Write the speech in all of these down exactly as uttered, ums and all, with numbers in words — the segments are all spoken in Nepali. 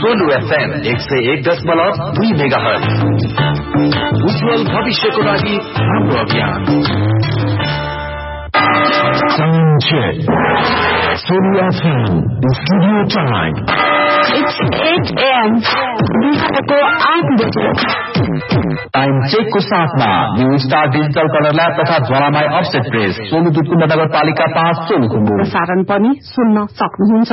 गोलु एफएम एक सय एक दशमलव दुई मेगा हर्ज। उज्जवल भविष्यको लागि हाम्रो अभियान। It's eight a m बिहानको आठ बजे। टाइम चेकको साथमा new star digital colour lab तथा ज्वालामाई अफसेट प्रेस सोलुदुतको नगरपालिका पाँच सोलुखुम्बु प्रसारण पनि सुन्न सक्नुहुन्छ।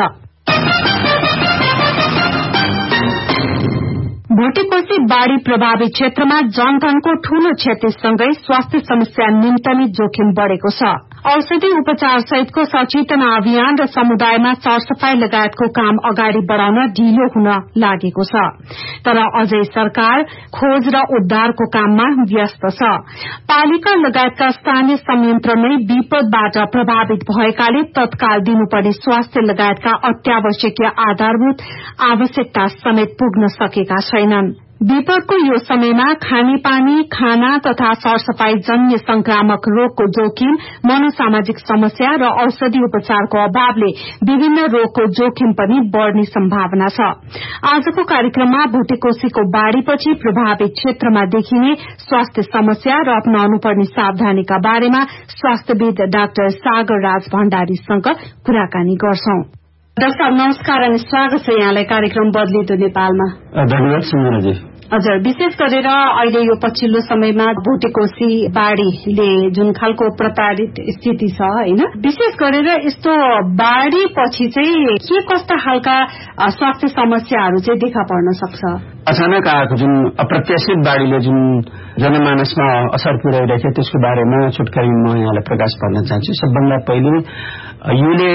भोटेकोशी बाढ़ी प्रभावित क्षेत्रमा जनधनको ठूलो क्षतिसँगै स्वास्थ्य समस्या निम्तनी जोखिम बढ़ेको छ। औषधि उपचार सहितको सचेतना अभियान र समुदायमा सरसफाई लगायतको काम अगाडि बढ़ाउन ढिलो हुन लागेको छ। तर अझै सरकार खोज र उद्धारको काममा व्यस्त छ। पालिका लगायतका स्थानीय संयन्त्र नै विपदबाट प्रभावित भएकाले तत्काल दिनुपर्ने स्वास्थ्य लगायतका अत्यावश्यकीय आधारभूत आवश्यकता समेत पुग्न सकेका छैनन्। विपदको यो समयमा खानेपानी, खाना तथा सरसफाई जन्य संक्रामक रोगको जोखिम, मनोसामाजिक समस्या र औषधि उपचारको अभावले विभिन्न रोगको जोखिम पनि बढ़ने सम्भावना छ। आजको कार्यक्रममा भोटेकोशीको बाढ़ीपछि प्रभावित क्षेत्रमा देखिने स्वास्थ्य समस्या र अपनाउनुपर्ने सावधानीका बारेमा स्वास्थ्यविद डाक्टर सागर राज भण्डारीसँग कुराकानी गर्छौं। डाक्टर साहब नमस्कार अनि स्वागत छ यहाँलाई कार्यक्रम बदलिदो नेपालमा। धन्यवाद सुमनाजी। हजुर, विशेष गरेर अहिले यो पछिल्लो समयमा भोटेकोशी बाढ़ीले जुन खालको प्रताडित स्थिति छ हैन, विशेष गरेर यस्तो बाढ़ी पछि चाहिँ के कस्ता खालका स्वास्थ्य समस्याहरू चाहिँ देखा पर्न सक्छ? अचानक आएको जुन अप्रत्याशित बाढ़ीले जुन जनमानसमा असर पुर्याइरहेको त्यसको बारेमा छुटकाई म यहाँलाई प्रकाश पार्न चाहन्छु। सबभन्दा पहिले योले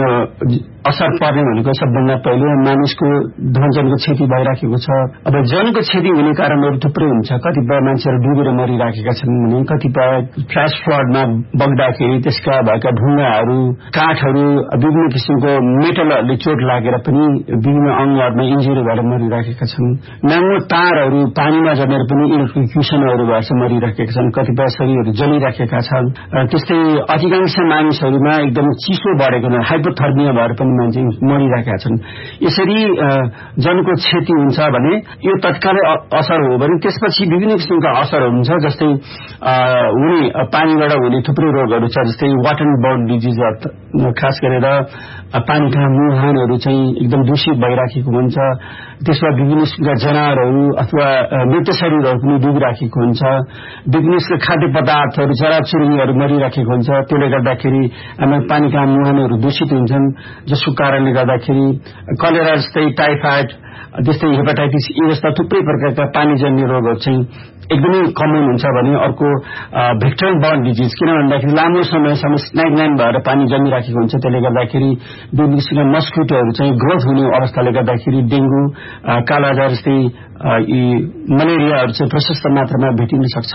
असर पर्ने भनेको सबभन्दा पहिले मानिसको धनजनको क्षति भइराखेको छ। अब जनको क्षति हुने कारणहरू थुप्रै हुन्छ। कतिपय मान्छेहरू डुबेर मरिराखेका छन् भने, कतिपय फ्ल्यास फ्लडमा बग्दाखेरि त्यसका भएका ढुङ्गाहरू, काठहरू, विभिन्न किसिमको मेटलहरूले चोट लागेर पनि विभिन्न अंगहरूमा इन्जुरी भएर मरिराखेका छन्। नाङ्गो तारहरू पानीमा जमेर पनि इलेक्ट्रिक्युसनहरू भएर मरिराखेका छन्। कतिपय शरीरहरू जलिराखेका छन्। त्यस्तै अधिकांश मानिसहरूमा एकदम चिसो बढेको, हाइपोथर्मिया भएर पनि मान्छे मरिरहेका छन्। यसरी जनको क्षति हुन्छ भने यो तत्कालै असर हो भने त्यसपछि विभिन्न किसिमका असरहरू हुन्छ। जस्तै हुने पानीबाट हुने थुप्रै रोगहरू छ। जस्तै वाटर बोर्न डिजिज, खास गरेर पानीका मुहानहरू चाहिँ एकदम दूषित भइराखेको हुन्छ। त्यसमा विभिन्न किसिमका जनावरहरू अथवा मृत शरीरहरू पनि डुबिराखेको हुन्छ। विभिन्न खाद्य पदार्थहरू, चराचुरुङ्गीहरू मरिराखेको हुन्छ। त्यसले गर्दाखेरि हाम्रो पानीका मुहानहरू दूषित हुन्छन्, जसको कारणले गर्दाखेरि कलेरा जस्तै, टाइफाइड जस्तै, हेपाटाइटिस ए जस्ता थुप्रै प्रकारका पानीजन्य रोगहरू चाहिँ एकदमै कमन हुन्छ। भने अर्को भेक्टर बर्न डिजिज, किन भन्दाखेरि लामो समयसम्म स्नाक लाइन भएर पानी जमिराखेको हुन्छ। त्यसले गर्दाखेरि विभिन्न किसिमका मस्किटोहरू चाहिँ ग्रोथ हुने अवस्थाले गर्दाखेरि डेंगू, कालाजार जस्तै यी मलेरियाहरू चाहिँ प्रशस्त मात्रामा भेटिन सक्छ।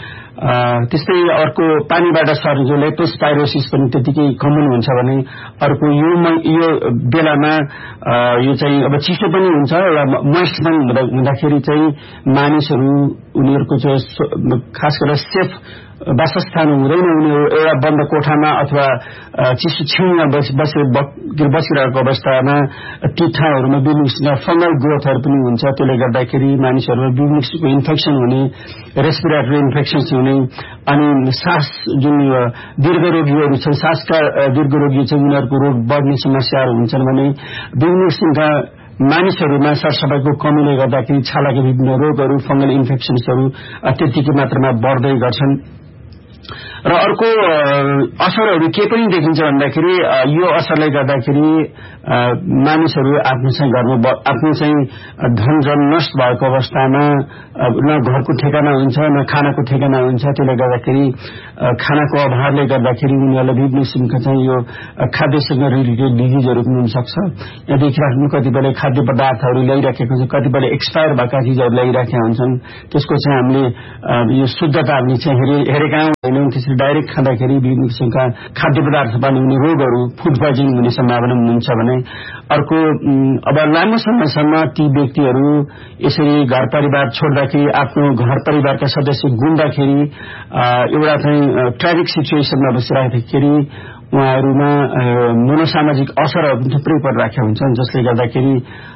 त्यस्तै अर्को पानीबाट सर्ने जो लेप्टोस्पाइरोसिस पनि त्यतिकै कमन हुन्छ। भने अर्को यो यो बेलामा यो चाहिँ अब चिसो पनि हुन्छ र मोइस्ट पनि हुँदाखेरि चाहिँ मानिसहरू उनीहरूको चाहिँ खास गरेर सेफ वासस्थान हुँदैन। उनीहरू एउटा बन्द कोठामा अथवा चिसो छेउमा बसिरहेको अवस्थामा ती ठाउँहरूमा विभिन्न किसिमका फंगल ग्रोथहरू पनि हुन्छ। त्यसले गर्दाखेरि मानिसहरूमा विभिन्न किसिमको इन्फेक्सन हुने, रेस्पिरेटरी इन्फेक्सन हुने, अनि सास जुन दीर्घरोगीहरू छन्, सासका दीर्घरोगी चाहिँ उनीहरूको रोग बढ्ने समस्याहरू हुन्छन्। भने विभिन्न किसिमका मानिसहरूमा सरसफाईको कमीले गर्दाखेरि छालाका विभिन्न रोगहरू, फंगल इन्फेक्सन्सहरू त्यतिकै मात्रामा बढ्दै गर्छन्। र अर्को असरहरू के पनि देखिन्छ भन्दाखेरि यो असरले गर्दाखेरि मानिसहरू आफ्नो चाहिँ घरमा आफ्नो चाहिँ धनजन नष्ट भएको अवस्थामा न घरको ठेगाना हुन्छ, न खानाको ठेगाना हुन्छ। त्यसले गर्दाखेरि खानाको अभावले गर्दाखेरि उनीहरूलाई विभिन्न किसिमका चाहिँ यो खाद्यसँग रिलेटेड डिजिजहरू पनि हुन सक्छ। यहाँ देखिराख्नु कतिपय खाद्य पदार्थहरू ल्याइराखेको हुन्छ, कतिपय एक्सपायर भएका चिजहरू ल्याइराखेका हुन्छन्। त्यसको चाहिँ हामीले यो शुद्धता हामीले चाहिँ हेरेका होइनौँ। त्यसरी डाइरेक्ट खाँदाखेरि विभिन्न किसिमका खाद्य पदार्थ पानी हुने रोगहरू, फुड पोइजनिङ हुने सम्भावना हुन्छ। भने अर्को अब लामो समयसम्म ती व्यक्तिहरू यसरी घर परिवार छोड्दाखेरि, आफ्नो घर परिवारका सदस्य गुम्दाखेरि, एउटा चाहिँ ट्राजिक सिचुएसनमा बसिराख्दाखेरि उहाँहरूमा मनोसामाजिक असरहरू थुप्रै परिराखेका हुन्छन्। जसले गर्दाखेरि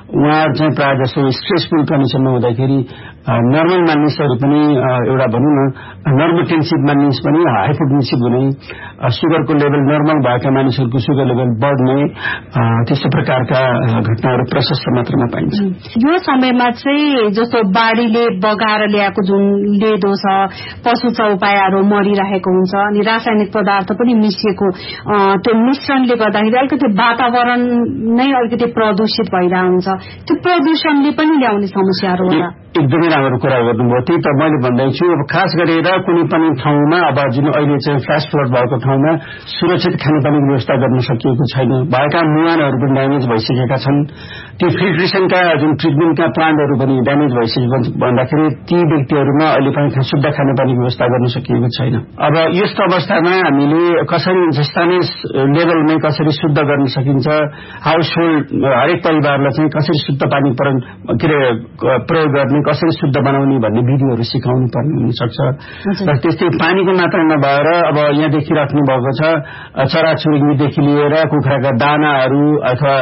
उहाँहरू चाहिँ प्रायः जसो स्ट्रेसफुल कन्डिसनमा हुँदाखेरि नर्मल मानिसहरू पनि एउटा भनौँ न नर्मोटेन्सिभ मानिस पनि हाइपोटेन्सिभ हुने, सुगरको लेभल नर्मल भएका मानिसहरूको सुगर लेभल बढ्ने, त्यस्तो प्रकारका घटनाहरू प्रशस्त मात्रामा पाइन्छ। यो समयमा चाहिँ जस्तो बाढीले बगाएर ल्याएको जुन लेदो छ, पशु चौपायाहरू मरिरहेको हुन्छ अनि रासायनिक पदार्थ पनि मिसिएको, त्यो मिश्रणले गर्दाखेरि अलिकति वातावरण नै अलिकति प्रदूषित भइरहेको हुन्छ। त्यो प्रदूषणले पनि ल्याउने समस्याहरू होला। एकदमै राम्रो कुरा गर्नुभयो। त्यही त मैले भन्दैछु, अब खास गरेर कुनै पनि ठाउँमा अब जुन अहिले चाहिँ फ्ल्यास फ्लड भएको ठाउँमा सुरक्षित खानेपानीको व्यवस्था गर्न सकिएको छैन, भएका मुहानहरू पनि ड्यामेज भइसकेका छन्, ती फिल्ट्रेसनका जुन ट्रिटमेन्टका प्लान्टहरू पनि ड्यामेज भइसकेको भन्दाखेरि ती व्यक्तिहरूमा अहिले पनि शुद्ध खानेपानीको व्यवस्था गर्न सकिएको छैन। अब यस्तो अवस्थामा हामीले कसरी स्थानीय लेभलमै कसरी शुद्ध गर्न सकिन्छ, हाउस होल्ड हरेक परिवारलाई चाहिँ कसरी शुद्ध पानी के अरे प्रयोग गर्ने, कसरी शुद्ध बनाउने भन्ने विधिहरू सिकाउनु पर्ने हुनसक्छ। र त्यस्तै पानीको मात्र नभएर अब यहाँ देखिराख्नु भएको छ चराचुरुङ्गीदेखि लिएर कुखुराका दानाहरू अथवा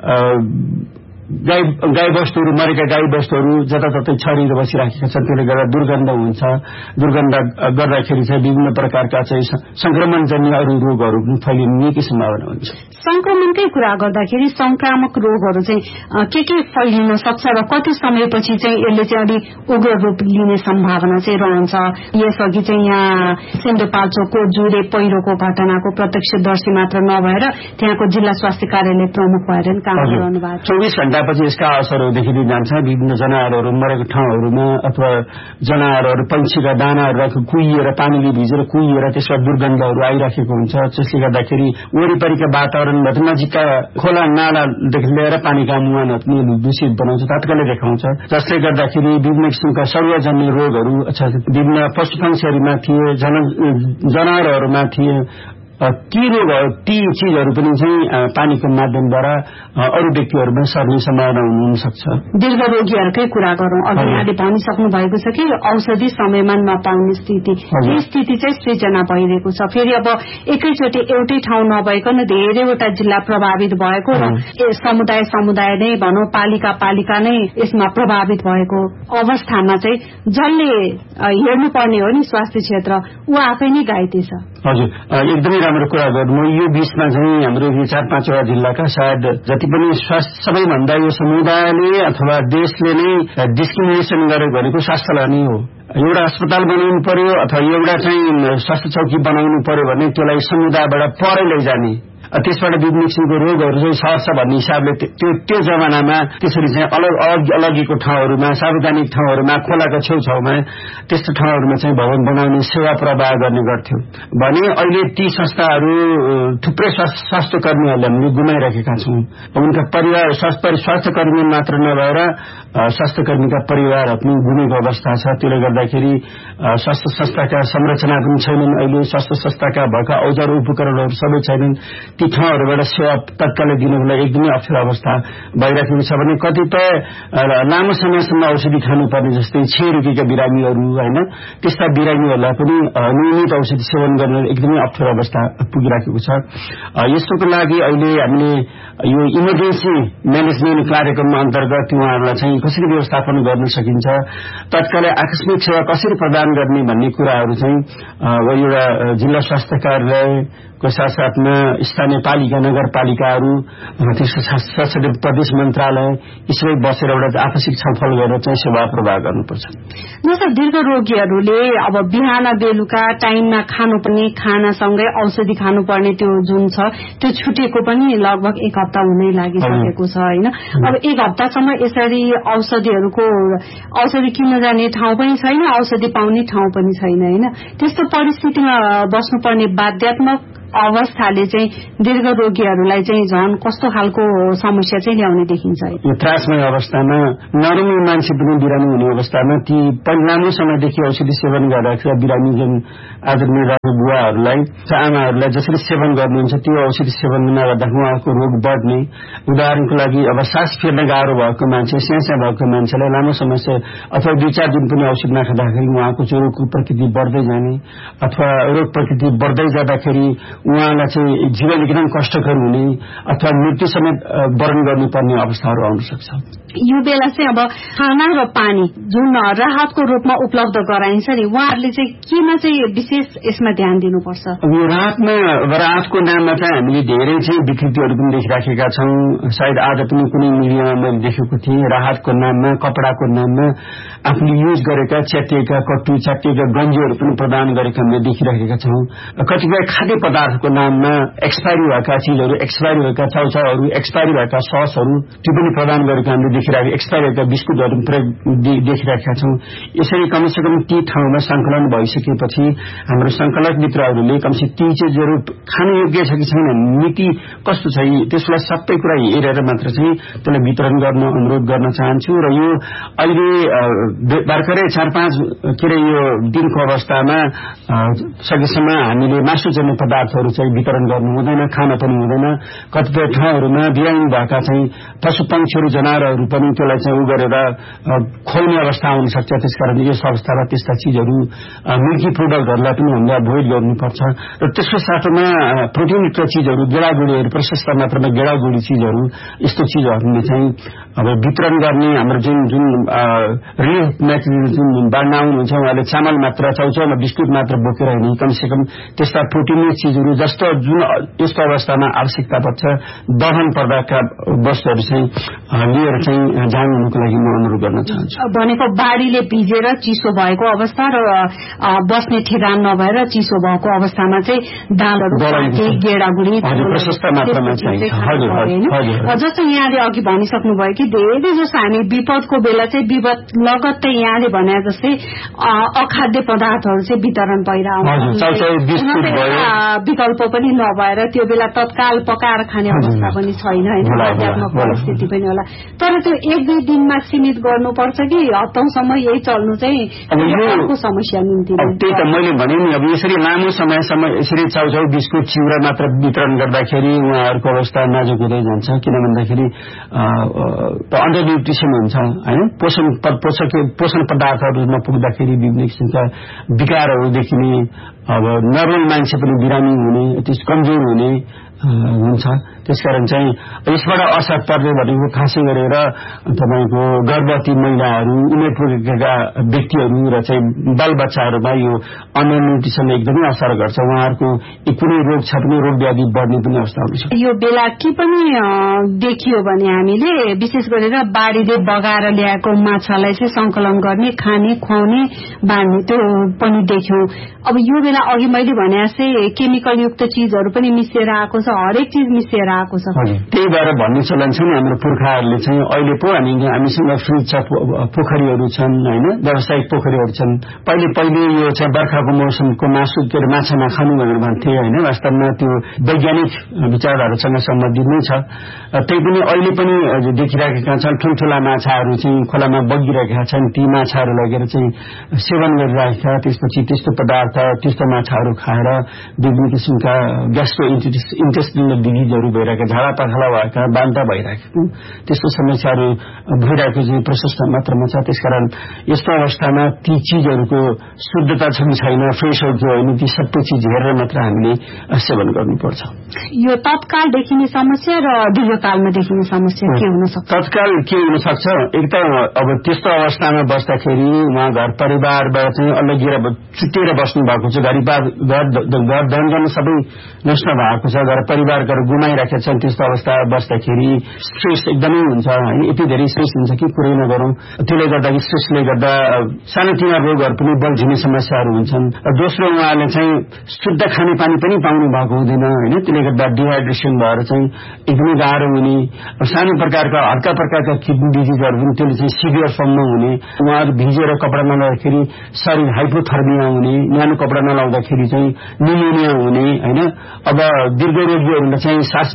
गाई गाई बस्तुहरू, मरेका गाई बस्तुहरू जताततै छरिएर बसिराखेका छन्, त्यसले गर्दा दुर्गन्ध हुन्छ। दुर्गन्ध गर्दाखेरि चाहिँ विभिन्न प्रकारका चाहिँ संक्रमणजन्य अरू रोगहरू पनि फैलिने निकै सम्भावना हुन्छ। संक्रमणकै कुरा गर्दाखेरि संक्रामक रोगहरू चाहिँ के के फैलिन सक्छ र कति समयपछि चाहिँ यसले चाहिँ अलि उग्र रूप लिने सम्भावना चाहिँ रहन्छ? यसअघि चाहिँ यहाँ सिन्धुपाल्चोकको जुरे पहिरोको घटनाको प्रत्यक्षदर्शी मात्र नभएर त्यहाँको जिल्ला स्वास्थ्य कार्यालय प्रमुख भएर काम गरिरहनु भएको छ। चौबिस घण्टापछि यसका असरहरू देखिँदै जान्छ। विभिन्न जनावरहरू मरेको ठाउँहरूमा अथवा जनावरहरू पंक्षीका दानाहरू कुहिएर पानीले भिजेर कुहिएर त्यसमा दुर्गन्धहरू आइराखेको हुन्छ, जसले गर्दाखेरि वरिपरिका वातावरण नजिकका खोला नालादेखि लिएर पानीका मुहानहरू पनि दूषित बनाउँछ, तत्कालै देखाउँछ, जसले गर्दाखेरि विभिन्न किसिमका सरुवाजन्य रोगहरू विभिन्न पशु पक्षीहरूमा थिए, जनावरहरूमा थिए, ती रोगहरू ती चीजहरू पनि चाहिँ पानीको माध्यमद्वारा अरू व्यक्तिहरूमा सर्ने सम्भावना हुन सक्छ। दीर्घ रोगीहरूकै कुरा गरौं, अघि यहाँले भनिसक्नु भएको छ कि औषधि समयमा नपाउने स्थिति, यो स्थिति चाहिँ सृजना भइरहेको छ। फेरि अब एकैचोटि एउटै ठाउँ नभइकन धेरैवटा जिल्ला प्रभावित भएको र समुदाय समुदाय नै भनौं पालिका पालिका नै यसमा प्रभावित भएको अवस्थामा चाहिँ जसले हेर्नुपर्ने हो नि स्वास्थ्य क्षेत्र, ऊ आफै नै घाइते छ। हजुर, एकदमै राम्रो कुरा गर्नु। यो बीचमा चाहिँ हाम्रो चार पाँचवटा जिल्लाका सायद जति पनि स्वास्थ्य सबैभन्दा यो समुदायले अथवा देशले नै डिस्क्रिमिनेसन गरेको भनेको स्वास्थ्यलाई नै हो। एउटा अस्पताल बनाउनु पर्यो अथवा एउटा चाहिँ स्वास्थ्य चौकी बनाउनु पर्यो भने त्यसलाई समुदायबाट परै लैजाने, त्यसबाट विभिन्न किसिमको रोगहरू चाहिँ सर्छ भन्ने हिसाबले त्यो त्यो जमानामा त्यसरी चाहिँ अलग अलग अलगीको ठाउँहरूमा, सार्वजनिक ठाउँहरूमा, खोलाको छेउछाउमा त्यस्तो ठाउँहरूमा चाहिँ भवन बनाउने सेवा प्रवाह गर्ने गर्थ्यो भने अहिले ती संस्थाहरू थुप्रै स्वास्थ्य कर्मीहरूले हामीले गुमाइरहेका छौँ। उनका परिवार स्वास्थ्य कर्मी मात्र नभएर स्वास्थ्य कर्मीका परिवारहरू पनि गुमेको अवस्था छ। त्यसले गर्दाखेरि स्वास्थ्य संस्थाका संरचना पनि छैनन्, अहिले स्वास्थ्य संस्थाका भएका औजार उपकरणहरू सबै छैनन्। ती ठाउँहरूबाट सेवा तत्कालै दिनको लागि एकदमै अप्ठ्यारो अवस्था भइरहेको छ भने कतिपय लामो समयसम्म औषधि खानुपर्ने जस्तै क्षयरोगीका बिरामीहरू होइन, त्यस्ता बिरामीहरूलाई पनि नियमित औषधि सेवन गर्न एकदमै अप्ठ्यारो अवस्था पुगिराखेको छ। यसको लागि अहिले हामीले यो इमर्जेन्सी म्यानेजमेन्ट कार्यक्रम अन्तर्गत उहाँहरूलाई चाहिँ कसरी व्यवस्थापन गर्न सकिन्छ, तत्कालै आकस्मिक सेवा कसरी प्रदान गर्ने भन्ने कुराहरू चाहिँ एउटा जिल्ला स्वास्थ्य कार्यालयको साथसाथमा स्थानीय पालिका नगरपालिकाहरू त्यसको साथसाथै प्रदेश मन्त्रालय यसरी बसेर एउटा आपसिक छलफल गरेर चाहिँ सेवा प्रवाह गर्नुपर्छ। जस्तो दीर्घ रोगीहरूले अब बिहान बेलुका टाइममा खानुपर्ने खानासँगै औषधि खानुपर्ने त्यो जुन छ त्यो छुटेको पनि लगभग एक हप्ता हुनै लागिसकेको छ होइन। अब एक हप्तासम्म यसरी औषधिहरूको औषधि किन्न जाने ठाउँ पनि छैन, औषधि पाउने ठाउँ पनि छैन होइन। त्यस्तो परिस्थितिमा बस्नुपर्ने बाध्यात्मक अवस्थाले चाहिँ दीर्घ रोगीहरूलाई चाहिँ झन् कस्तो खालको समस्या चाहिँ ल्याउने देखिन्छ? यो त्रासमय अवस्थामा नर्मल मान्छे पनि बिरामी हुने अवस्थामा ती लामो समयदेखि औषधि सेवन गर्दाखेरि बिरामी जुन आज मेरा बुवाहरूलाई आमाहरूलाई जसरी सेवन गर्नुहुन्छ त्यो औषधि सेवन नगर्दा उहाँको रोग बढ्ने। उदाहरणको लागि अब सास फेर्न गाह्रो भएको मान्छे, स्यास्या भएको मान्छेलाई लामो समस्या अथवा दुई चार दिन पनि औषधि नखाँदाखेरि उहाँको चाहिँ रोगको प्रकृति बढ्दै जाने अथवा रोग प्रकृति बढ्दै जाँदाखेरि उहाँलाई चाहिँ जीवन एकदम कष्टकर हुने अथवा मृत्यु समेत वरण गर्नुपर्ने अवस्थाहरू आउन सक्छ। यो बेला चाहिँ अब खाना र पानी जुन राहतको रूपमा उपलब्ध गराइन्छ नि, उहाँहरूले चाहिँ केमा चाहिँ विशेष यसमा ध्यान दिनुपर्छ? यो राहतमा राहतको नाममा चाहिँ हामीले धेरै चाहिँ विकृतिहरू पनि देखिराखेका छौँ। सायद आज पनि कुनै मिडियामा मैले देखेको थिएँ, राहतको नाममा कपडाको नाममा आफूले युज गरेका च्यातिएका कट्टु च्यातिएका गन्जीहरू पनि प्रदान गरेका हामीले देखिराखेका छौँ। कतिपय खाद्य पदार्थको नाममा एक्सपायरी भएका चिजहरू, एक्सपायरी भएका चाउचाउहरू, एक्सपायरी भएका ससहरू त्यो पनि प्रदान गरेका हामीले देखिरहेका, एक्सपायरी भएका बिस्कुटहरू पनि देखिरहेका छौँ। यसरी कमसेकम ती ठाउँमा संकलन भइसकेपछि हाम्रो संकलक मित्रहरूले कमसे ती चिजहरू खान योग्य छ कि छैन, मिति कस्तो छ, त्यसलाई सबै कुरा हेरेर मात्र चाहिँ त्यसलाई वितरण गर्न अनुरोध गर्न चाहन्छु। र यो अहिले भर्खरै चार पाँच के अरे यो दिनको अवस्थामा सकेसम्म हामीले मासुजन्य पदार्थहरू चाहिँ वितरण गर्नु हुँदैन, खान पनि हुँदैन। कतिपय ठाउँहरूमा बिरामी भएका चाहिँ पशु पंक्षीहरू जनावरहरू पनि त्यसलाई चाहिँ उ गरेर खोल्ने अवस्था आउन सक्छ। त्यसकारण यस अवस्थामा त्यस्ता चिजहरू मिल्की प्रोडक्टहरूलाई पनि हामीले अभोइड गर्नुपर्छ। र त्यसको साथमा प्रोटिनयुक्त चिजहरू, गेडागुडीहरू, प्रशस्त मात्रामा गेडागुडी चिजहरू, यस्तो चिजहरूले चाहिँ अब वितरण गर्ने हाम्रो जुन जुन रिलिफ मेटेरियल जुन बाँड्न आउनुहुन्छ उहाँले चामल मात्र चाउचाउमा बिस्कुट मात्र बोकेर हिँड्ने, कमसेकम त्यस्ता प्रोटिनयुक्त चिजहरू जस्तो जुन यस्तो अवस्थामा आवश्यकता पर्छ दहन पर्दाका वस्तुहरू चाहिँ लिएर चाहिँ जानुहुनुको लागि म अनुरोध गर्न चाहन्छु। भनेको बाढीले भिजेर चिसो भएको अवस्था र बस्ने ठेगान नभएर चिसो भएको अवस्थामा चाहिँ दालहरू, गेडागुडी प्रशस्त मात्रामा चाहिन्छ। जस्तो यहाँले अघि भनिसक्नुभयो कि धेरै जसो हामी विपदको बेला चाहिँ विपद लगत्तै यहाँले भने जस्तै अखाद्य पदार्थहरू चाहिँ वितरण भइरहन्छ, विकल्प पनि नभएर त्यो बेला तत्काल पकाएर खाने अवस्था पनि छैन, होइन, परिस्थिति पनि होला। तर त्यो एक दुई दिनमा सीमित गर्नुपर्छ कि हप्तासम्म यही चल्नु चाहिँ अर्को समस्या निम्ति? त्यही त मैले भने नि, अब यसरी लामो समयसम्म यसरी चाउचाउ बिस्कुट चिउरा मात्र वितरण गर्दाखेरि उहाँहरूको अवस्था नाजुक हुँदै जान्छ। किन भन्दाखेरि अन्डर न्युट्रिसन हुन्छ, होइन, पोषण पोषक पोषण पदार्थहरू नपुग्दाखेरि विभिन्न किसिमका विकारहरू देखिने, अब नर्मल मान्छे पनि बिरामी हुने, त्यस कमजोर हुने हुन्छ। त्यसकारण चाहिँ यसबाट असर पर्ने भनेको खासै गरेर तपाईँको गर्भवती महिलाहरू, उमेर पुगेका व्यक्तिहरू र चाहिँ बाल बच्चाहरूमा यो अन्डर न्युट्रिसनले एकदमै असर गर्छ। उहाँहरूको कुनै रोग छ पनि रोग व्याधि बढ्ने पनि अवस्था हुन्छ। यो बेला के पनि देखियो भने हामीले विशेष गरेर बाढीले बगाएर ल्याएको माछालाई चाहिँ संकलन गर्ने, खाने, खुवाउने, बाँड्ने त्यो पनि देख्यौं। अब यो बेला अघि मैले भने जस्तै केमिकल युक्त चिजहरू पनि मिसिएर आएको छ, हरेक चिज मिसिएर आएको छ। त्यही भएर भन्ने चलन छ नि हाम्रो पुर्खाहरूले चाहिँ अहिले पो हामी हामीसँग फ्रिज छ, पोखरीहरू छन्, होइन, व्यावसायिक पोखरीहरू छन्। पहिले पहिले यो चाहिँ बर्खाको मौसमको मासु के अरे माछा नखानु भनेर भन्थे, होइन, वास्तवमा त्यो वैज्ञानिक विचारहरूसँग सम्बन्धित नै छ। त्यही पनि अहिले पनि देखिरहेका छन्, ठुल्ठुला माछाहरू चाहिँ खोलामा बगिरहेका छन्, ती माछाहरू लगेर चाहिँ सेवन गरिरहेका, त्यसपछि त्यस्तो पदार्थ त्यस्तो माछाहरू खाएर विभिन्न किसिमका ग्यास्ट्रो इन्टेस्टिनल डिजिजहरू भइरहेका, झाडा पखाला भएका, बान्ता भइरहेका त्यस्तो समस्याहरू भइरहेको चाहिँ प्रशस्त मात्रामा छ। त्यसकारण यस्तो अवस्थामा ती चिजहरूको शुद्धता छ कि छैन, फ्रेस हो कि होइन, ती सबै चिज हेरेर मात्र हामीले सेवन गर्नुपर्छ। यो तत्काल देखिने समस्या र दीर्घकालमा देखिने समस्या के हुन सक्छ? तत्काल के हुन सक्छ, एक त अब त्यस्तो अवस्थामा बस्दाखेरि उहाँ घर परिवारबाट चाहिँ अलगिएर छुट्टिएर बस्नु भएको छ, घरिबार घर घर धनजन सबै नष्ट भएको छ, घर परिवारहरू गुमाइराखेका छन्। त्यस्तो अवस्था बस्दाखेरि स्ट्रेस एकदमै हुन्छ, होइन, यति धेरै स्ट्रेस हुन्छ कि कुरै नगरौँ। त्यसले गर्दा स्ट्रेसले गर्दा सानोतिनो रोगहरू पनि बल्झिने समस्याहरू हुन्छन्। दोस्रो उहाँले चाहिँ शुद्ध खानेपानी पनि पाउनु भएको हुँदैन, होइन, त्यसले गर्दा डिहाइड्रेसन भएर चाहिँ एकदमै गाह्रो हुने, सानो प्रकारका हल्का प्रकारका किडनी डिजिजहरू पनि त्यसले चाहिँ सिभियर फर्ममा हुने, उहाँहरू भिजेर कपडा नलाउँदाखेरि शरीर हाइपोथर्मिया हुने, न्यानो कपडा नलाउँदाखेरि चाहिँ निमोनिया हुने, होइन। अब दीर्घ रोगीहरूलाई चाहिँ सास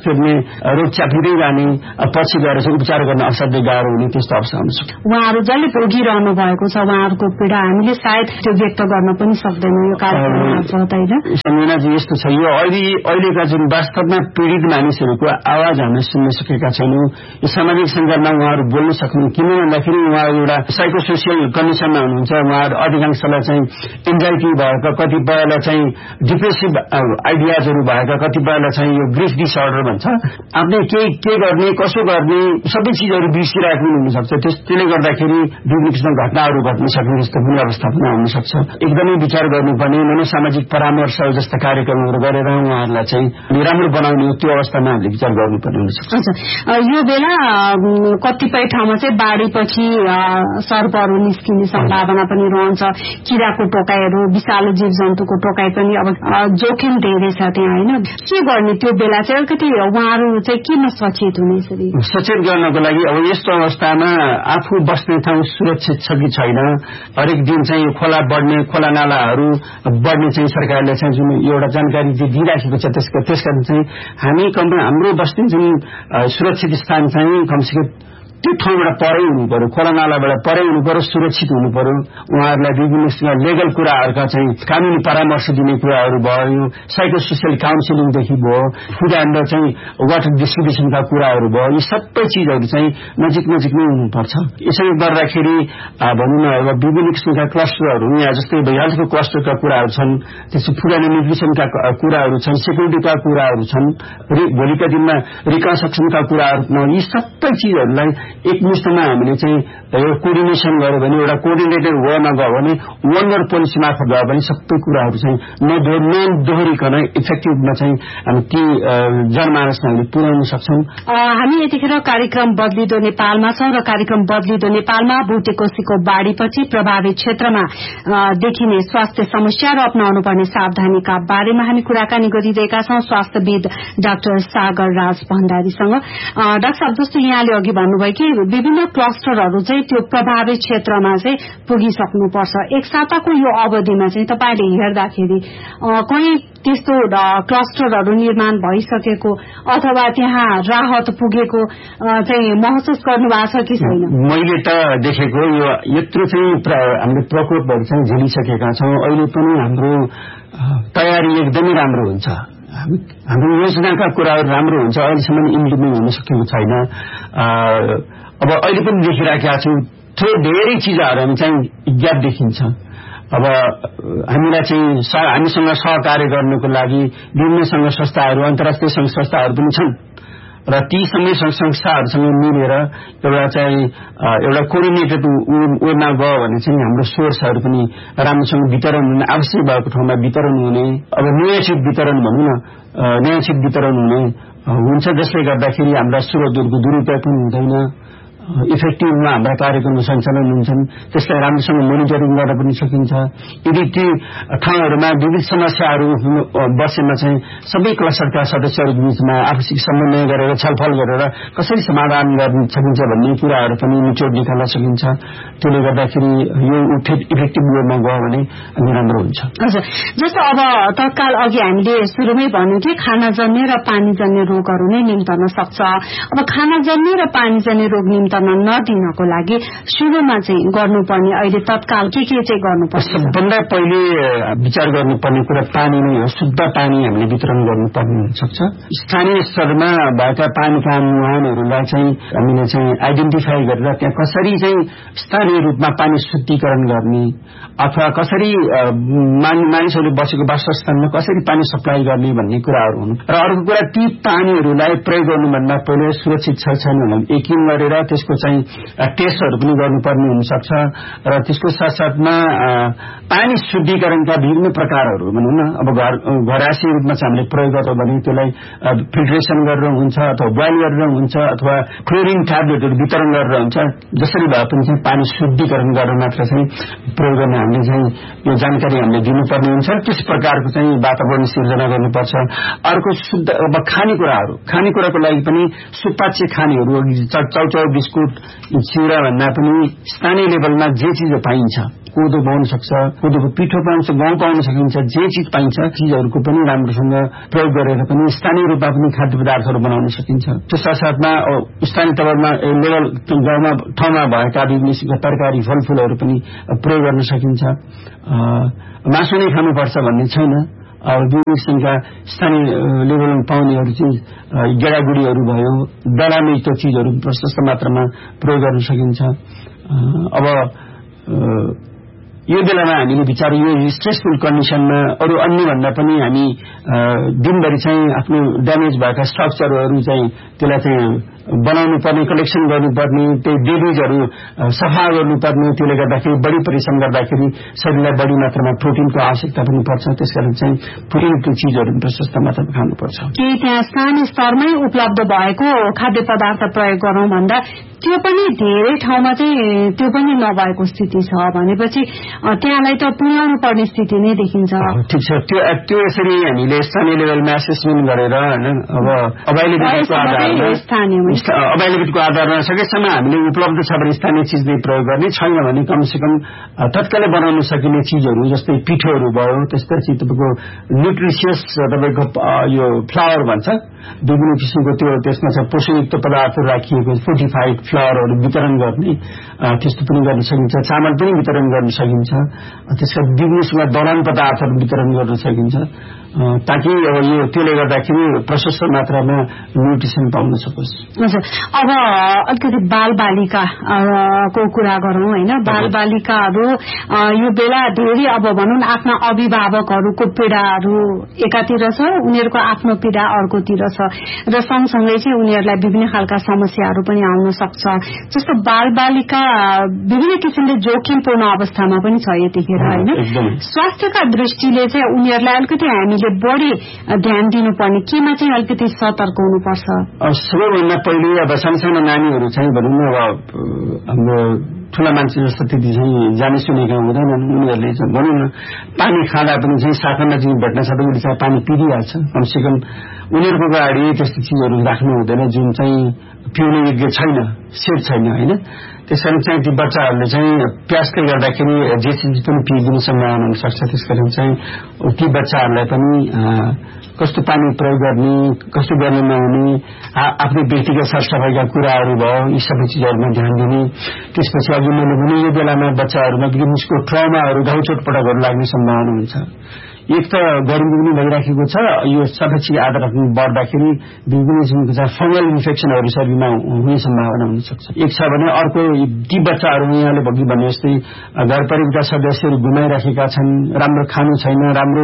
फेर्ने, रोग च्यापिँदै जाने, पछि गएर चाहिँ उपचार गर्न असाध्यै गाह्रो हुने त्यस्तो अवस्था हुन सक्छ। उहाँहरू जसले भोगिरहनु भएको छ उहाँहरूको पीडा हामीले सायद त्यो व्यक्त गर्न पनि सक्दैनौँ यो कार्यक्रममा। सम्झनाजी यस्तो छ, यो अहिले अहिलेका जुन वास्तवमा पीडित मानिसहरूको आवाज हामीले सुन्न सकेका छैनौँ। यो सामाजिक सञ्जालमा उहाँहरू बोल्न सक्नु, किन भन्दाखेरि उहाँहरू एउटा साइको सोसियल कन्डिसनमा हुनुहुन्छ। उहाँहरू अधिकांशलाई चाहिँ एन्जाइटी भएका, कतिपयलाई चाहिँ डिप्रेसिभ आइडियाजहरू भएका, कतिपयलाई चाहिँ यो ग्रिफ डिसअर्डर भन्छ। आफूले के के गर्ने, कसो गर्ने, सबै चिजहरू बिर्सिरहेको हुनसक्छ। त्यसले गर्दाखेरि विभिन्न किसिमका घटनाहरू घट्न सक्ने जस्तो पनि अवस्था पनि आउन सक्छ। एकदमै विचार गर्नुपर्ने मनोसामाजिक परामर्श जस्ता कार्यक्रमहरू गरेर उहाँहरूलाई चाहिँ राम्रो बनाउने त्यो अवस्थामा हामीले विचार गर्नुपर्ने हुन सक्छ। यो बेला कतिपय ठाउँमा चाहिँ बाढीपछि सर्पहरू निस्किने सम्भावना पनि रहन्छ, किराको टोकाइहरू, विषालु जीव जन्तुको टोकाइ पनि अब जोखिम धेरै छ त्यहाँ होइन। के गर्ने त्यो बेला चाहिँ अलिकति उहाँहरू चाहिँ किन सचेत हुने? सचेत गर्नको लागि अब यस्तो अवस्थामा आफू बस्ने ठाउँ सुरक्षित छ कि छैन, हरेक दिन चाहिँ यो खोला बढ्ने, खोला नालाहरू बढ्ने चाहिँ सरकारले चाहिँ जुन एउटा जानकारी दिइराखेको छ त्यसको त्यसका चाहिँ हामी कम हाम्रो बस्ने जुन सुरक्षित स्थान चाहिँ कमसेकम त्यो ठाउँबाट परै हुनु पर्यो, खोला नालाबाट परै हुनु पर्यो, सुरक्षित हुनु पर्यो। उहाँहरूलाई विभिन्न लेगल कुराहरूका चाहिँ कानूनी परामर्श दिने कुराहरू भयो, साइको सोसियल काउन्सिलिङदेखि भयो, फुड एन्ड चाहिँ वाटर डिस्ट्रिब्युसनका कुराहरू भयो, यी सबै चिजहरू चाहिँ नजिक नजिकमै हुनुपर्छ। यसरी गर्दाखेरि भनौँ न अब विभिन्न किसिमका क्लस्टरहरू यहाँ जस्तै हेल्थको क्लस्टरका कुराहरू छन्, त्यसपछि फुड एन्ड न्युट्रिसनका कुराहरू छन्, सेक्युरिटीका कुराहरू छन्, भोलिका दिनमा रिकन्स्ट्रक्सनका कुराहरू, यी सबै चिजहरूलाई एकमुष्टमा हामीले चाहिँ एउटा कोर्डिनेसन गर्यो भने, एउटा कोर्डिनेटेड वेमा गयो भने, वान वर्ड पोलिसी मार्फत गयो भने सबै कुराहरू चाहिँ नदोहोरिकन इफेक्टिभमा चाहिँ हामी ती जनमानसमा हामीले पुर्याउन सक्छौँ। हामी यतिखेर कार्यक्रम बदलिदो नेपालमा छौं र कार्यक्रम बदलिदो नेपालमा भुटे कोशीको बाढ़ीपछि प्रभावित क्षेत्रमा देखिने स्वास्थ्य समस्या र अपनाउनु पर्ने सावधानीका बारेमा हामी कुराकानी गरिरहेका छौं स्वास्थ्यविद डाक्टर सागर राज भण्डारीसँग। डाक्टर साहब, जस्तो यहाँले अघि भन्नुभयो कि विभिन्न क्लस्टरहरू चाहिँ त्यो प्रभावित क्षेत्रमा चाहिँ पुगिसक्नुपर्छ। एक साताको यो अवधिमा चाहिँ तपाईले हेर्दाखेरि कहीं त्यस्तो क्लस्टरहरू निर्माण भइसकेको अथवा त्यहाँ राहत पुगेको चाहिँ महसुस गर्नु भएको छ कि छैन? मैले त देखेको यो यत्रो चाहिँ हामीले प्रकोपहरू चाहिँ झेलिसकेका छौं। अहिले पनि हाम्रो तयारी एकदमै राम्रो हुन्छ, हाम्रो योजनाका कुराहरू राम्रो हुन्छ, अहिलेसम्म इम्प्लिमेन्ट हुन सकेको छैन। अब अहिले पनि देखिरहेका छौँ थोरै धेरै चिजहरू चाहिँ ज्ञात देखिन्छ। अब हामीलाई चाहिँ हामीसँग सहकार्य गर्नको लागि विभिन्न संघ संस्थाहरू, अन्तर्राष्ट्रिय संघ संस्थाहरू पनि छन् र ती सबै संघ संस्थाहरूसँग मिलेर एउटा चाहिँ एउटा कोर्डिनेटेड वेमा गयो भने चाहिँ हाम्रो सोर्सहरू पनि राम्रोसँग वितरण हुने, आवश्यक भएको ठाउँमा वितरण हुने, अब न्यायोचित वितरण भनौँ न, न्यायोचित वितरण हुने हुन्छ, जसले गर्दाखेरि हाम्रा स्रोतहरूको दुरुपयोग पनि हुँदैन, इफेक्टिभमा हाम्रा कार्यक्रम सञ्चालन हुन्छन्, त्यसलाई राम्रोसँग मोनिटरिङ गर्न पनि सकिन्छ। यदि ती ठाउँहरूमा विविध समस्याहरू बसेमा चाहिँ सबै क्लस्टरका सदस्यहरूको बीचमा आपसी समन्वय गरेर छलफल गरेर कसरी समाधान गर्न सकिन्छ भन्ने कुराहरू पनि निचोड निकाल्न सकिन्छ। त्यसले गर्दाखेरि यो इफेक्टिभ वेमा गयो भने अनि राम्रो हुन्छ। हजुर, जस्तो अब तत्काल अघि हामीले सुरुमै भन्यौं कि खानाजन्य र पानीजन्य रोगहरू नै निम्तन सक्छ। अब खानाजन्य र पानीजन्य रोग निम्तन नदिनको लागि सुरुमा चाहिँ गर्नुपर्ने अहिले तत्काल के के चाहिँ गर्नुपर्छ? सबभन्दा पहिले विचार गर्नुपर्ने कुरा पानी नै हो। शुद्ध पानी हामीले वितरण गर्नुपर्ने हुनसक्छ। स्थानीय स्तरमा भएका पानीका मुहानहरूलाई चाहिँ हामीले चाहिँ आइडेन्टिफाई गरेर त्यहाँ कसरी चाहिँ स्थानीय रूपमा पानी शुद्धिकरण गर्ने अथवा कसरी मानिसहरू बसेको वासस्थानमा कसरी पानी सप्लाई गर्ने भन्ने कुराहरू हुन्। र अर्को कुरा ती पानीहरूलाई प्रयोग गर्नुभन्दा पहिले सुरक्षित छ छैन भनेर यकिन गरेर त्यसको चाहिँ टेस्टहरू पनि गर्नुपर्ने हुनसक्छ। र त्यसको साथसाथमा पानी शुद्धिकरणका विभिन्न प्रकारहरू भनौँ न, अब घर घरासी रूपमा चाहिँ हामीले प्रयोग गर्छौँ भने त्यसलाई फिल्ट्रेसन गरेर हुन्छ अथवा बोइल गरेर हुन्छ अथवा क्लोरिन ट्याब्लेटहरू वितरण गरेर हुन्छ। जसरी भए पनि चाहिँ पानी शुद्धिकरण गरेर मात्र चाहिँ प्रयोग गर्ने हामीले चाहिँ यो जानकारी हामीले दिनुपर्ने हुन्छ। त्यस प्रकारको चाहिँ वातावरण सिर्जना गर्नुपर्छ। अर्को शुद्ध अब खानेकुराहरू, खानेकुराको लागि पनि सुपाच्य खानेहरू चाउचाउ बिस्कुट चिउरा भन्दा पनि स्थानीय लेभलमा जे चिज पाइन्छ, कोदो पाउन सक्छ, कोदोको पिठो पाउँछ, गहुँ पाउन सकिन्छ, जे चिज पाइन्छ चिजहरूको पनि राम्रोसँग प्रयोग गरेर पनि स्थानीय रूपमा पनि खाद्य पदार्थहरू बनाउन सकिन्छ। त्यो साथसाथमा स्थानीय तवरमा लेभल गाउँमा ठाउँमा भएका विभिन्न किसिमका तरकारी फलफूलहरू पनि प्रयोग गर्न सकिन्छ। मासु नै खानुपर्छ भन्ने छैन। विभिन्न किसिमका स्थानीय लेभलमा पाउनेहरू चाहिँ गेडागुडीहरू भयो, दलामी त्यो चिजहरू प्रशस्त मात्रामा प्रयोग गर्न सकिन्छ। अब यो बेलामा हामीले विचार यो स्ट्रेसफुल कन्डिसनमा अरू अन्य भन्दा पनि हामी दिनभरि चाहिँ आफ्नो ड्यामेज भएका स्ट्रक्चरहरू चाहिँ त्यसलाई चाहिँ बनाउनु पर्ने, कलेक्सन गर्नुपर्ने, त्यो डेमेजहरू सफा गर्नुपर्ने, त्यसले गर्दाखेरि बढी परिश्रम गर्दाखेरि शरीरलाई बढी मात्रामा प्रोटिनको आवश्यकता पनि पर्छ। त्यसकारण चाहिँ प्रोटिनको चिजहरू प्रशस्त मात्रामा खानुपर्छ। के त्यहाँ स्थानीय स्तरमै उपलब्ध भएको खाद्य पदार्थ प्रयोग गरौँ भन्दा त्यो पनि धेरै ठाउँमा चाहिँ त्यो पनि नभएको स्थिति छ भनेपछि त्यहाँलाई त पुर्याउनु पर्ने स्थिति नै देखिन्छ। ठिक छ, त्यो त्यो यसरी हामीले स्थानीय लेभलमा एसेसमेन्ट गरेर होइन अब अभाइलेबिलिटीको आधारमा अभाइलेबिलिटीको आधारमा सकेसम्म हामीले उपलब्ध छ भने स्थानीय चिज नै प्रयोग गर्ने, छैन भने कमसेकम तत्कालै बनाउन सकिने चिजहरू जस्तै पिठोहरू भयो, त्यसपछि तपाईँको न्युट्रिसियस तपाईँको यो फ्लावर भन्छ विभिन्न किसिमको त्यो त्यसमा चाहिँ पोषणयुक्त पदार्थहरू राखिएको फोर्टिफाइड फ्लावरहरू वितरण गर्ने त्यस्तो पनि गर्न सकिन्छ। चामल पनि वितरण गर्न सकिन्छ। त्यसका विभिन्न किसिमका दलहन पदार्थहरू वितरण गर्न सकिन्छ ताकि अब यो त्यसले गर्दाखेरि प्रशस्त मात्रामा न्युट्रिसन पाउन सकोस्। हजुर, अब अलिकति बाल बालिकाको कुरा गरौँ होइन। बाल बालिकाहरू यो बेला धेरै अब भनौँ आफ्ना अभिभावकहरूको पीडाहरू एकातिर छ, उनीहरूको आफ्नो पीडा अर्कोतिर छ र सँगसँगै चाहिँ उनीहरूलाई विभिन्न खालका समस्याहरू पनि आउन सक्छ। जस्तो बाल बालिका विभिन्न किसिमले जोखिमपूर्ण अवस्थामा पनि छ यतिखेर होइन। स्वास्थ्यका दृष्टिले चाहिँ उनीहरूलाई अलिकति हामीले बढी ध्यान दिनुपर्ने केमा चाहिँ अलिकति सतर्क हुनुपर्छ? सबैभन्दा पहिले अब सानसानो नानीहरू चाहिँ भनौँ न अब हाम्रो ठूला मान्छे जस्तो त्यति चाहिँ जाने सुनेका हुँदैनन्। उनीहरूले भनौँ न पानी खाँदा पनि चाहिँ साथमा चाहिँ भेट्न सक्दै चाहिँ पानी पिदिहाल्छ। कमसेकम उनीहरूको अगाडि त्यस्तो चिजहरू राख्नु हुँदैन जुन चाहिँ पिउने योग्य छैन, सेफ छैन होइन। त्यसकारण चाहिँ ती बच्चाहरूले चाहिँ प्यासले गर्दाखेरि जे चिज पनि पिइदिने सम्भावना हुन सक्छ। त्यसकारण चाहिँ ती बच्चाहरूलाई पनि कस्तो पानी प्रयोग गर्ने, कस्तो गर्न नहुने, आफ्नो व्यक्तिगत सरसफाइका कुराहरू भयो, यी सबै चिजहरूमा ध्यान दिने। त्यसपछि अघि मैले भने यो बेलामा बच्चाहरूमा विभिन्न किसिमको ट्रमाहरू, घाउ चोटपटकहरू लाग्ने सम्भावना हुन्छ। एक त गर्मी पनि भइराखेको छ, यो सापेक्षिक आधार बढ्दाखेरि विभिन्न किसिमको चाहिँ फंगल इन्फेक्सनहरू शरीरमा हुने सम्भावना हुन सक्छ। एक छ भने अर्को ती बच्चाहरू यहाँले भोगि भने जस्तै घर परिवारका सदस्यहरू गुमाइराखेका छन्, राम्रो खानु छैन, राम्रो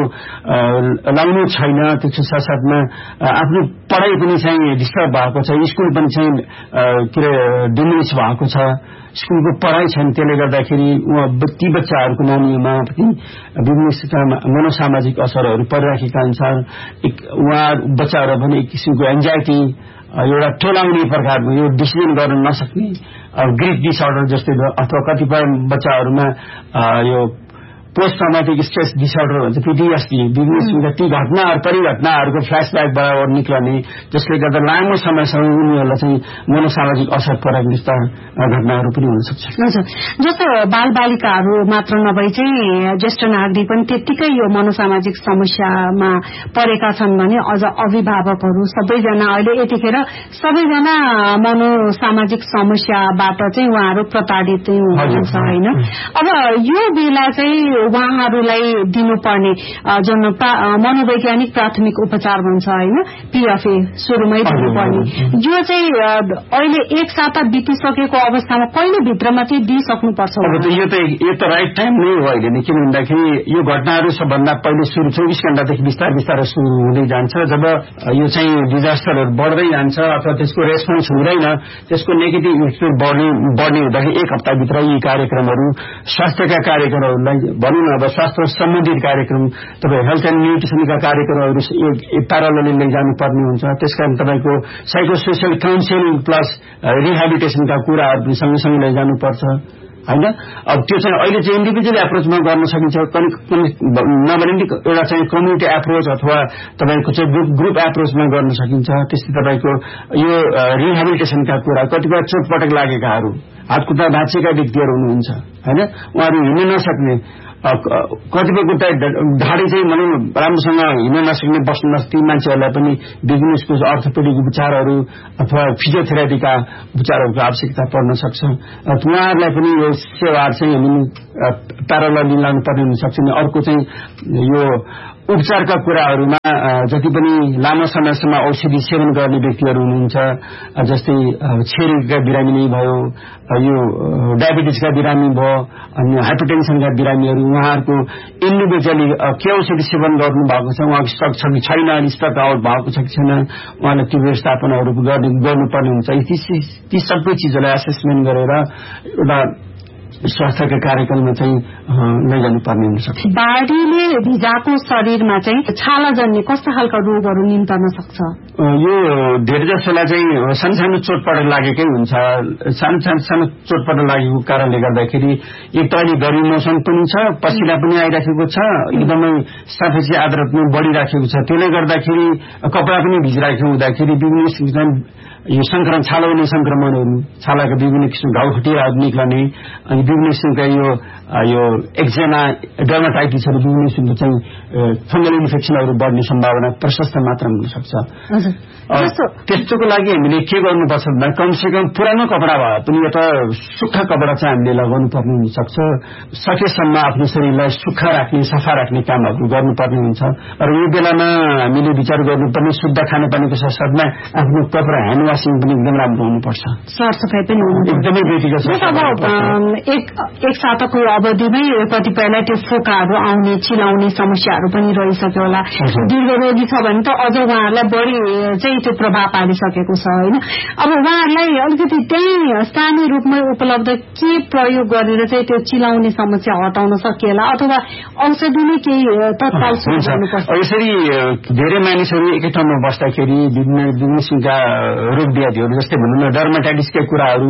लाउनु छैन, त्यसको साथसाथमा आफ्नो पढाइ पनि चाहिँ डिस्टर्ब भएको छ, स्कुल पनि चाहिँ के अरे डिमिनिस भएको छ, स्कुलको पढाइ छैन। त्यसले गर्दाखेरि ती बच्चाहरूको नानीमा पनि विभिन्न मनोसामाजिक असरहरू परिराखेका अनुसार उहाँ बच्चाहरू पनि एक किसिमको एन्जाइटी, एउटा टोलाउने प्रकारको यो डिसिजन गर्न नसक्ने ग्रिफ डिसअर्डर जस्तै अथवा कतिपय बच्चाहरूमा यो पोस्ट ट्रमाटिक स्ट्रेस डिसअर्डर भन्छ पीटीएसडी, विभिन्न किसिमका ती घटनाहरू परिघटनाहरूको फ्ल्यासब्याकबाट निक्लने जसले गर्दा लामो समयसम्म उनीहरूलाई चाहिँ मनोसामाजिक असर परेको जस्ता घटनाहरू पनि हुन सक्छ। जस्तो बाल बालिकाहरू मात्र नभई चाहिँ ज्येष्ठ नागरिक पनि त्यत्तिकै यो मनोसामाजिक समस्यामा परेका छन् भने अझ अभिभावकहरू सबैजना अहिले यतिखेर सबैजना मनोसामाजिक समस्याबाट चाहिँ उहाँहरू प्रताडित हुनुहुन्छ होइन। अब यो बेला चाहिँ उहाँहरूलाई दिनुपर्ने जुन मनोवैज्ञानिक प्राथमिक उपचार भन्छ होइन, पीएफए सुरुमै दिनुपर्ने, यो चाहिँ अहिले एक साता बितिसकेको अवस्थामा कहिले भित्रमा चाहिँ दिइसक्नुपर्छ? यो त यो त राइट टाइम नै हो अहिले नै, किन भन्दाखेरि यो घटनाहरू सबभन्दा पहिले सुरु चौबिस घण्टादेखि बिस्तारै बिस्तारै सुरु हुँदै जान्छ। जब यो चाहिँ डिजास्टरहरू बढ्दै जान्छ अथवा त्यसको रेस्पोन्स हुँदैन, त्यसको नेगेटिभ इफेक्ट बढ्ने बढ्ने हुँदाखेरि एक हप्ताभित्र यी कार्यक्रमहरू स्वास्थ्यका कार्यक्रमहरूलाई भनौँ न अब स्वास्थ्य सम्बन्धित कार्यक्रम तपाईँ हेल्थ एन्ड न्युट्रिसनका कार्यक्रमहरू प्यारलली लैजानुपर्ने हुन्छ। त्यसकारण तपाईँको साइको सोसियल काउन्सिलिङ प्लस रिहेबिलिटेसनका कुराहरू पनि सँगसँगै लैजानुपर्छ होइन। अब त्यो चाहिँ अहिले चाहिँ इन्डिभिजुअल एप्रोचमा गर्न सकिन्छ, नभने एउटा चाहिँ कम्युनिटी एप्रोच अथवा तपाईँको चाहिँ ग्रुप ग्रुप एप्रोचमा गर्न सकिन्छ। त्यस्तै तपाईँको यो रिहेबिलिटेसनका कुरा, कतिपय चोटपटक लागेकाहरू, हातखुट्टा भाँचिएका व्यक्तिहरू हुनुहुन्छ होइन, उहाँहरू हिँड्न नसक्ने, कतिपय खुट्टा ढाडी चाहिँ भनौँ राम्रोसँग हिँड्न नसक्ने बस्न नसक्ने मान्छेहरूलाई पनि बिजनेसको अर्थोपेडिक उपचारहरू अथवा फिजियोथेरापीका उपचारहरूको आवश्यकता पर्न सक्छ। उहाँहरूलाई पनि यो सेवाहरू चाहिँ हामी प्यारलली लानुपर्ने हुन सक्छ। अर्को चाहिँ यो उपचारका कुराहरूमा जति पनि लामो समयसम्म औषधि सेवन गर्ने व्यक्तिहरू हुनुहुन्छ, जस्तै छेरीका बिरामी नै भयो, यो डायबिटिजका बिरामी भयो, अनि हाइपरटेन्सनका बिरामीहरू, उहाँहरूको इन्डिभिजुअली के औषधि सेवन गर्नु भएको छ, उहाँको स्टक छ कि छैन, अनि स्टक आउट भएको छ कि छैन, उहाँले त्यो व्यवस्थापनहरू गर्नुपर्ने हुन्छ। ती सबै चिजहरूलाई एसेसमेन्ट गरेर एउटा स्वास्थ्यका कार्यक्रममा चाहिँ लैजानु पर्ने हुनसक्छ। बाढीले भिजाको शरीरमा चाहिँ छाला जन्ने कस्ता खालका रोगहरू निम्तन सक्छ? यो धेरै जसोलाई चाहिँ सानो सानो चोटपटक लागेकै हुन्छ। सानो सानो सानो चोटपटक लागेको कारणले गर्दाखेरि एक त अहिले गर्मी मौसम पनि छ, पसिना पनि आइराखेको छ, एकदमै साफेसी आर्द्रता पनि बढिराखेको छ। त्यसले गर्दाखेरि कपडा पनि भिजिराखेको हुँदाखेरि विभिन्न किसिमका यो संक्रमण, छाला हुने संक्रमणहरू, छालाका विभिन्न किसिमको घाउखटिराहरू निक्लने, अनि विभिन्न किसिमका यो यो एक्जेमा, डर्माटाइटिसहरू, विभिन्न किसिमको चाहिँ फंगल इन्फेक्सनहरू बढ्ने सम्भावना प्रशस्त मात्रामा हुन सक्छ। त्यस्तोको लागि हामीले के गर्नुपर्छ भन्दा कमसेकम पुरानो कपडा भए पनि एउटा सुक्खा कपडा चाहिँ हामीले लगाउनु पर्ने हुनसक्छ। सकेसम्म आफ्नो शरीरलाई सुक्खा राख्ने, सफा राख्ने कामहरू गर्नुपर्ने हुन्छ। र यो बेलामा हामीले विचार गर्नुपर्ने शुद्ध खानेपानीको साथसाथमा आफ्नो कपडा ह्यान्ड वासिङ पनि एकदम राम्रो हुनुपर्छ, सरसफाइ पनि एकदमै व्यक्तिगत एक साताको अवधिमै कतिपयलाई त्यो फोकाहरू आउने, चिलाउने समस्याहरू पनि रहिसक्यो होला। दीर्घ रोगी छ भने त अझ उहाँहरूलाई बढी चाहिँ त्यो प्रभाव पारिसकेको छ होइन। अब उहाँहरूलाई अलिकति त्यही सानो रूपमै उपलब्ध के प्रयोग गरेर चाहिँ त्यो चिलाउने समस्या हटाउन सकिएला, अथवा औषधि नै केही तत्काल गर्नुपर्छ? यसरी धेरै मानिसहरू एकै ठाउँमा बस्दाखेरि विभिन्न विभिन्न किसिमका रोग व्याधिहरू, जस्तै भनौँ न डर्माटाइटिसका कुराहरू,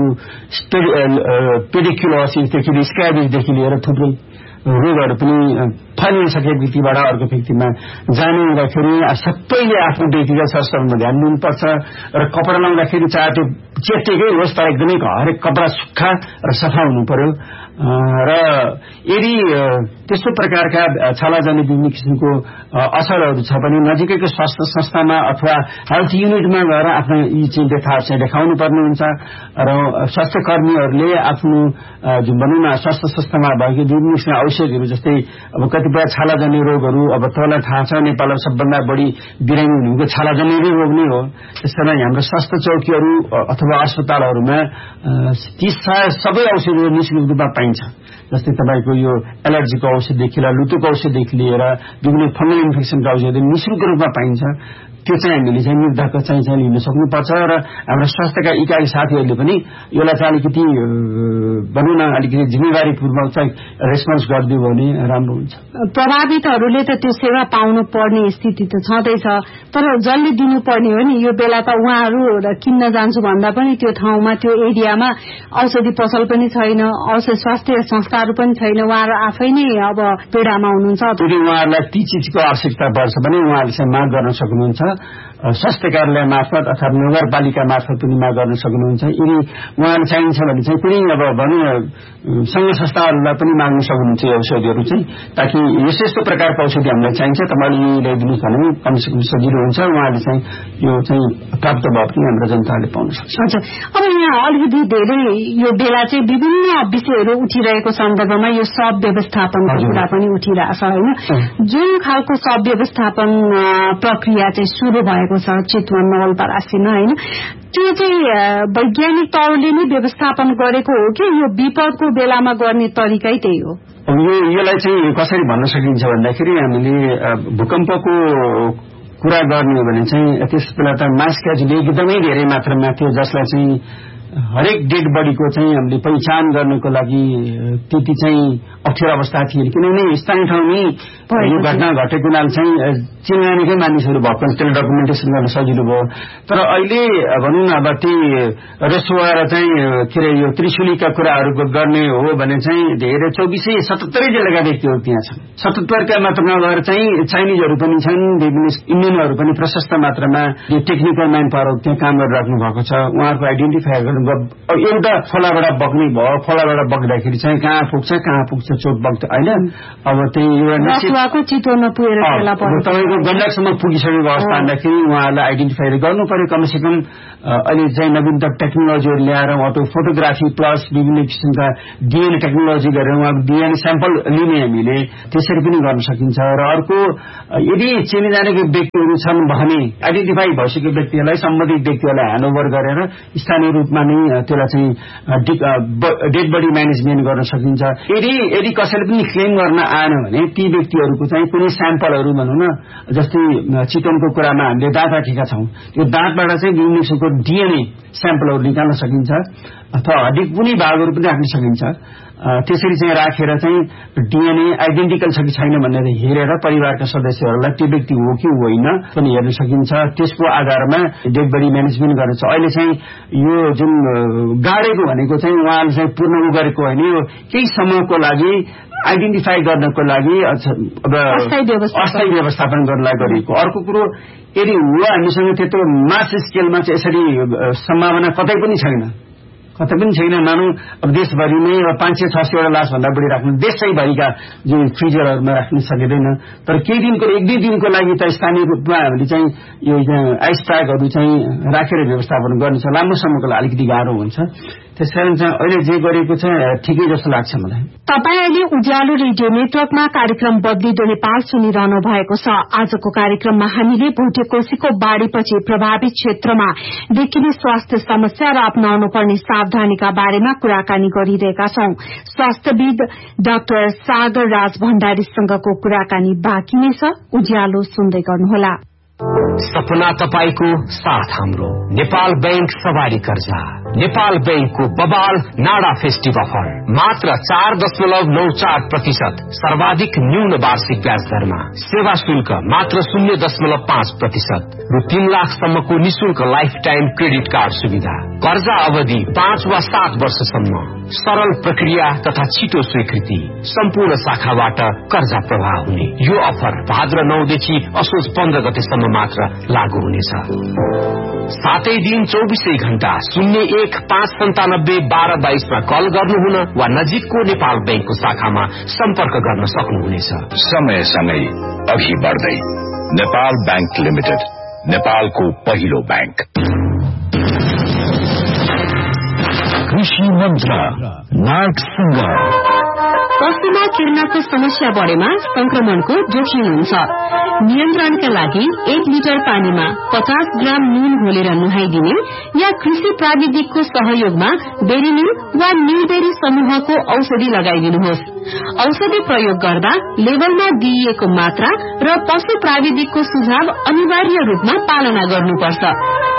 पेडिक्युलोसिसदेखि स्क्याबिसदेखि लिएर थुप्रै रोगहरू पनि फैलिन सकेको व्यक्तिबाट अर्को व्यक्तिमा जाने हुँदाखेरि सबैले आफ्नो व्यक्तिगत स्वास्थ्यमा ध्यान दिनुपर्छ। र कपडा लाउँदाखेरि चाहे त्यो चेप्टेकै होस् तर एकदमै हरेक कपडा सुक्खा र सफा हुनु पर्यो। र यदि त्यस्तो प्रकारका छालाजन्य विभिन्न किसिमको असरहरू छ भने नजिकैको स्वास्थ्य संस्थामा अथवा हेल्थ युनिटमा गएर आफ्नो यी चाहिँ व्यथाहरू चाहिँ देखाउनु पर्ने हुन्छ। र स्वास्थ्य कर्मीहरूले आफ्नो जुन भनौँ न स्वास्थ्य संस्थामा भएको विभिन्न किसिमका औषधिहरू, जस्तै अब कतिपय छालाजन्य रोगहरू, अब तपाईँलाई थाहा छ नेपालमा सबभन्दा बढी बिरामी हुनुको छालाजन्य रोग नै हो। त्यसकारण हाम्रो स्वास्थ्य चौकीहरू अथवा अस्पतालहरूमा ती सबै औषधिहरू निःशुल्क रूपमा पाइन्छ। जस्तै तपाईँको यो एलर्जीको औषधिदेखि लिएर लुतुको औषधिदेखि लिएर विभिन्न फंगल इन्फेक्सनका औषधि निःशुल्क रूपमा पाइन्छ। त्यो चाहिँ हामीले चाहिँ निर्धारको चाहिँ चाहिँ लिन सक्नुपर्छ। र हाम्रो स्वास्थ्यका इकाई साथीहरूले पनि यसलाई चाहिँ अलिकति भनौँ न अलिकति जिम्मेवारीपूर्वक चाहिँ रेस्पोन्स गरिदियो भने राम्रो हुन्छ। प्रभावितहरूले त त्यो सेवा पाउनु पर्ने स्थिति त छँदैछ, तर जसले दिनुपर्ने हो नि, यो बेला त उहाँहरू किन्न जान्छु भन्दा पनि त्यो ठाउँमा, त्यो एरियामा औषधि पसल पनि छैन, औषधि स्वास्थ्य संस्थाहरू पनि छैन, उहाँहरू आफै नै अब पीडामा हुनुहुन्छ। यदि उहाँहरूलाई ती चिजको आवश्यकता पर्छ भने उहाँहरूले चाहिँ माग गर्न सक्नुहुन्छ। स्वास्थ्य कार्यालय मार्फत अथवा नगरपालिका मार्फत पनि माग गर्न सक्नुहुन्छ। यदि उहाँलाई चाहिन्छ भने चाहिँ कुनै अब भनौँ संघ संस्थाहरूलाई पनि माग्न सक्नुहुन्छ यो औषधिहरू चाहिँ, ताकि यस्तो यस्तो प्रकारको औषधि हामीलाई चाहिन्छ, तपाईँले यो ल्याइदिनुहोस् भने कमसेकम सजिलो हुन्छ। उहाँले चाहिँ यो चाहिँ प्राप्त भए पनि हाम्रो जनताले पाउन सक्छ। अच्छा, अब यहाँ अलिकति धेरै यो बेला चाहिँ विभिन्न विषयहरू उठिरहेको सन्दर्भमा यो सब व्यवस्थापनको कुरा पनि उठिरहेको छ होइन। जुन खालको सब व्यवस्थापन प्रक्रिया चाहिँ सुरु भएको छ चितवन नवलपरासीमा होइन, त्यो चाहिँ वैज्ञानिक तौरले नै व्यवस्थापन गरेको हो कि यो विपदको बेलामा गर्ने तरिकै त्यही हो? यो यसलाई चाहिँ कसरी भन्न सकिन्छ भन्दाखेरि हामीले भूकम्पको कुरा गर्ने हो भने चाहिँ त्यस बेला त मास क्याजुअलिटी एकदमै धेरै मात्रामा थियो, जसलाई चाहिँ हरेक डेड बडीको चाहिँ हामीले पहिचान गर्नको लागि त्यति चाहिँ अप्ठ्यारो अवस्था थिएन, किनभने स्थानीय ठाउँमै यो घटना घटेको हुनाले चाहिँ चिनाजानेकै मानिसहरू भएको त्यसले डकुमेन्टेसन गर्न सजिलो भयो। तर अहिले भनौँ न अब ती रसुवा र चाहिँ के अरे यो त्रिशुलीका कुराहरू गर्ने हो भने चाहिँ धेरै चौबिसै सतहत्तरै जिल्लाका व्यक्तिहरू त्यहाँ छन्। सतहत्तरका मात्र नभएर चाहिँ चाइनिजहरू पनि छन्, इन्डियनहरू पनि प्रशस्त मात्रामा यो टेक्निकल म्यान पावर त्यहाँ काम गरिराख्नु भएको छ। उहाँहरूको आइडेन्टिफाई गर्नु एउटा खोलाबाट बग्ने भयो, खोलाबाट बग्दाखेरि चाहिँ कहाँ पुग्छ कहाँ पुग्छ चोट बग्छ होइन। अब त्यही एउटा चितवनमा पुगेर तपाईँको गण्डकसम्म पुगिसकेको अवस्था भन्दाखेरि उहाँहरूलाई आइडेन्टिफाई गर्नु पर्यो। कमसेकम अहिले चाहिँ नवीनतम टेक्नोलोजीहरू ल्याएर उहाँको फोटोग्राफी प्लस विभिन्न किसिमका डिएनए टेक्नोलोजी गरेर उहाँको डिएनए स्याम्पल लिने हामीले त्यसरी पनि गर्न सकिन्छ। र अर्को यदि चिने जानेको व्यक्तिहरू छन् भने आइडेन्टिफाई भइसकेको व्यक्तिहरूलाई सम्बन्धित व्यक्तिहरूलाई ह्यान्डओभर गरेर स्थानीय रूपमा नै त्यसलाई चाहिँ डेड बडी म्यानेजमेन्ट गर्न सकिन्छ। यदि यदि कसैले पनि क्लेम गर्न आएन भने ती व्यक्तिहरूको चाहिँ कुनै स्याम्पलहरू भनौँ न, जस्तै चितवनको कुरामा हामीले दाँत राखेका छौँ, त्यो दाँतबाट चाहिँ विभिन्न किसिमको डिएनए स्याम्पलहरू निकाल्न सकिन्छ अथवा हड्डीको कुनै भागहरू पनि राख्न सकिन्छ। त्यसरी चाहिँ राखेर चाहिँ डिएनए आइडेन्टिकल छ कि छैन भनेर हेरेर परिवारका सदस्यहरूलाई त्यो व्यक्ति हो कि होइन पनि हेर्न सकिन्छ। त्यसको आधारमा डेड बडी म्यानेजमेन्ट गर्न छ। अहिले चाहिँ यो जुन गाडेको भनेको चाहिँ उहाँले चाहिँ पूर्ण उ गरेको होइन, यो केही समयको लागि आइडेन्टिफाई गर्नको लागि अब अस्थायी व्यवस्थापन गर्नलाई गरिएको। अर्को कुरो यदि हो हामीसँग त्यत्रो मास स्केलमा चाहिँ यसरी सम्भावना कतै पनि छैन, कतै पनि छैन। मानौँ अब देशभरिमै पाँच सय छ सयवटा लास भन्दा बढी राख्नु देशैभरिका जो फ्रिजरहरूमा राख्न सकिँदैन। तर केही दिनको एक दुई दिनको लागि त स्थानीय रूपमा हामीले चाहिँ यो आइस प्याकहरू चाहिँ राखेर व्यवस्थापन गर्नु छ। लामो समयको लागि अलिकति गाह्रो हुन्छ। त्यसकारण चाहिँ अहिले जे गरेको छ ठिकै जस्तो लाग्छ मलाई। तपाईँ अहिले उज्यालो रेडियो नेटवर्कमा कार्यक्रम बदलिदो नेपाल सुनिरहनु भएको छ। आजको कार्यक्रममा हामीले भुटेकोसीको बाढ़ीपछि प्रभावित क्षेत्रमा देखिने स्वास्थ्य समस्या र अपनाउनु पर्ने सावधानीका बारेमा कुराकानी गरिरहेका छौं। स्वास्थ्यविद डाक्टर सागर राज भण्डारीसँगको कुराकानी बाँकी नै छ। उज्यालो सुन्दै गर्नुहोला। सपना तपाईको साथ हाम्रो नेपाल बैंक सवारी कर्जा। नेपाल बैंकको बबाल नाडा फेस्टिभ अफर मात्र चार दशमलव नौ चार प्रतिशत सर्वाधिक न्यून वार्षिक ब्याज दरमा, सेवा शुल्क मात्र शून्य दशमलव पाँच प्रतिशत रु तीन लाखसम्मको निशुल्क लाइफ टाइम क्रेडिट कार्ड सुविधा, कर्जा अवधि पाँच वा सात वर्षसम्म, सरल प्रक्रिया तथा छिटो स्वीकृति, सम्पूर्ण शाखाबाट कर्जा प्रवाह हुने। यो अफर भाद्र नौदेखि असोज पन्ध्र गतेसम्म मात्र लागू हुनेछ। सातै दिन चौबिसै घण्टा शून्य एक पाँच सन्तानब्बे बाह्र बाइसमा कल गर्नुहुन वा नजिकको नेपाल बैंकको शाखामा सम्पर्क गर्न सक्नुहुनेछ। समय समय अघि बढ्दै नेपाल बैंक लिमिटेड, नेपालको पहिलो बैंक। कृषि मन्त्र नागसँग पशुमा किर्नाको समस्या बढेमा संक्रमणको जोखिम हुन्छ। नियन्त्रणका लागि एक लिटर पानीमा पचास ग्राम नुन घोलेर नुहाइदिने या कृषि प्राविधिकको सहयोगमा बेरिनिल वा न्यूबेरी समूहको औषधि लगाइदिनुहोस्। औषधि प्रयोग गर्दा लेबलमा दिइएको मात्रा र पशु प्राविधिकको सुझाव अनिवार्य रूपमा पालना गर्नुपर्छ।